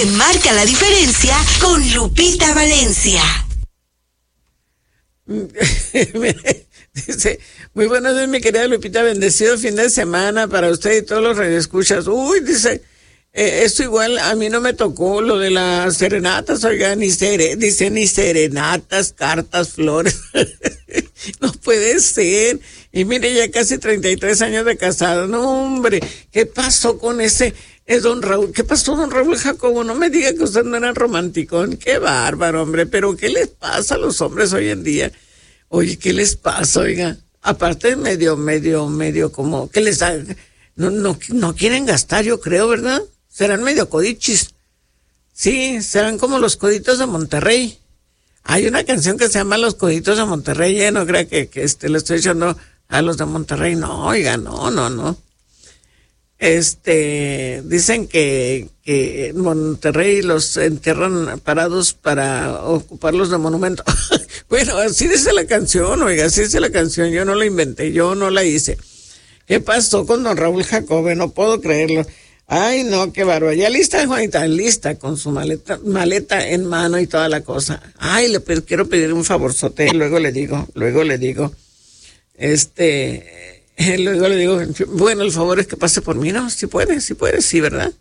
en Marca la Diferencia con Lupita Valencia. Dice, muy buenos días, mi querida Lupita, bendecido fin de semana para usted y todos los radioescuchas. Uy, dice, esto igual a mí no me tocó lo de las serenatas, oiga, ni serenatas, cartas, flores. No puede ser. Y mire, ya casi 33 años de casado. No, hombre, ¿qué pasó con ese don Raúl? ¿Qué pasó, don Raúl Jacobo? No me diga que usted no era romanticón. Qué bárbaro, hombre. Pero ¿qué les pasa a los hombres hoy en día? Oye, ¿qué les pasa, oiga? Aparte medio, como, ¿qué les da? No quieren gastar, yo creo, ¿verdad? Serán medio codichis. Sí, serán como los coditos de Monterrey. Hay una canción que se llama Los Coditos de Monterrey, no crea que le estoy echando a los de Monterrey. No, oiga, no. Dicen que en Monterrey los entierran parados para ocuparlos de monumento. Bueno, así dice la canción, oiga, así dice la canción. Yo no la inventé, yo no la hice. ¿Qué pasó con don Raúl Jacobe? No puedo creerlo. Ay, no, qué bárbaro. Ya lista, Juanita, lista, con su maleta en mano y toda la cosa. Ay, quiero pedir un favorzote, luego le digo. Luego le digo, bueno, el favor es que pase por mí, ¿no? Sí puede, sí, ¿verdad?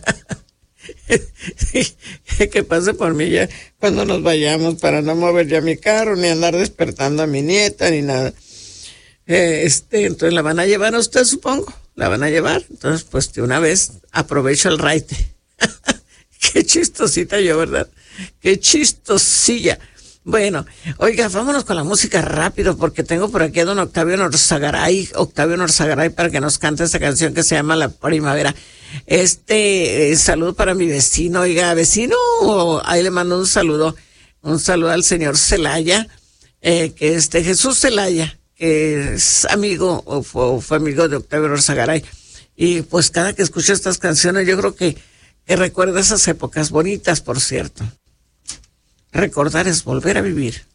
Sí, que pase por mí ya cuando nos vayamos para no mover ya mi carro, ni andar despertando a mi nieta, ni nada. Entonces la van a llevar a usted, supongo. La van a llevar. Entonces, pues de una vez aprovecho el raite. Qué chistosita yo, ¿verdad? Qué chistosilla. Bueno, oiga, vámonos con la música rápido porque tengo por aquí a don Octavio Norzagaray, para que nos cante esta canción que se llama La Primavera. Saludo para mi vecino, oiga, vecino, ahí le mando un saludo al señor Celaya, que Jesús Celaya, que es amigo o fue amigo de Octavio Norzagaray. Y pues cada que escucho estas canciones yo creo que recuerda esas épocas bonitas, por cierto. Recordar es volver a vivir.